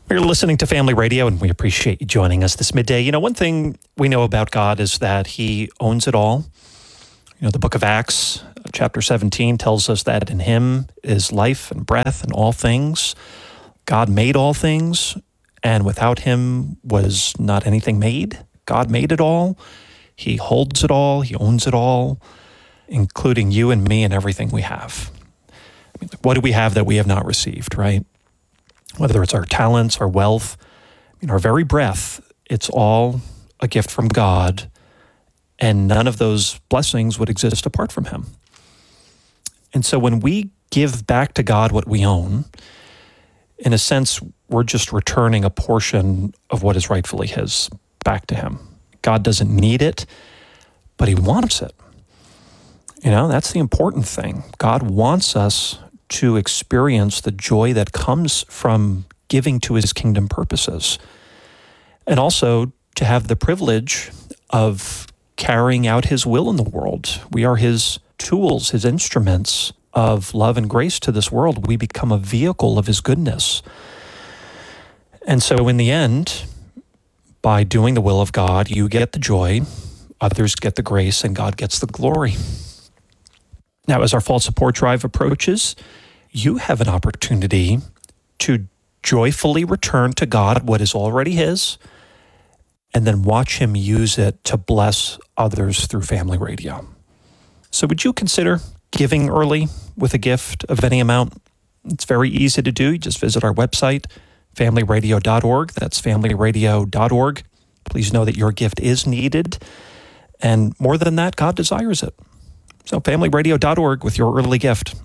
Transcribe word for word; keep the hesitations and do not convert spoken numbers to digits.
You're listening to Family Radio, and we appreciate you joining us this midday. You know, one thing we know about God is that He owns it all. You know, the book of Acts, chapter seventeen, tells us that in Him is life and breath and all things. God made all things, and without Him was not anything made. God made it all. He holds it all. He owns it all, including you and me and everything we have. I mean, what do we have that we have not received, right? Whether it's our talents, our wealth, I mean, our very breath, it's all a gift from God, and none of those blessings would exist apart from Him. And so when we give back to God what we own, in a sense, we're just returning a portion of what is rightfully His back to Him. God doesn't need it, but He wants it. You know, that's the important thing. God wants us to experience the joy that comes from giving to His kingdom purposes, and also to have the privilege of carrying out His will in the world. We are His tools, His instruments of love and grace to this world. We become a vehicle of His goodness. And so in the end, by doing the will of God, you get the joy, others get the grace, and God gets the glory. Now, as our fall support drive approaches, you have an opportunity to joyfully return to God what is already His, and then watch Him use it to bless others through Family Radio. So would you consider giving early with a gift of any amount? It's very easy to do. You just visit our website, family radio dot org. That's family radio dot org. Please know that your gift is needed. And more than that, God desires it. So family radio dot org with your early gift.